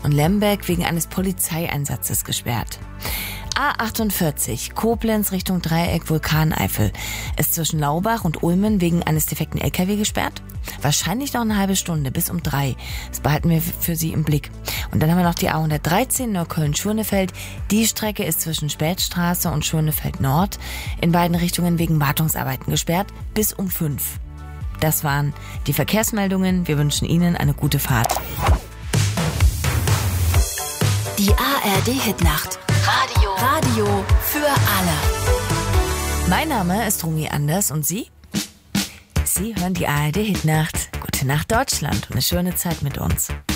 und Lemberg wegen eines Polizeieinsatzes gesperrt. A48 Koblenz Richtung Dreieck Vulkaneifel ist zwischen Laubach und Ulmen wegen eines defekten LKW gesperrt. Wahrscheinlich noch eine halbe Stunde bis um 3. Das behalten wir für Sie im Blick. Und dann haben wir noch die A113 Neukölln-Schönefeld. Die Strecke ist zwischen Spätstraße und Schönefeld Nord in beiden Richtungen wegen Wartungsarbeiten gesperrt bis um 5. Das waren die Verkehrsmeldungen. Wir wünschen Ihnen eine gute Fahrt. Die ARD-Hitnacht. Radio für alle. Mein Name ist Rumi Anders und Sie? Sie hören die ARD-Hitnacht. Gute Nacht Deutschland und eine schöne Zeit mit uns.